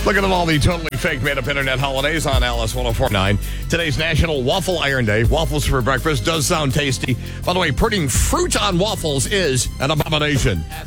Look at all the totally fake made-up internet holidays on Alice 104.9. Today's National Waffle Iron Day. Waffles for breakfast does sound tasty. By the way, putting fruit on waffles is an abomination.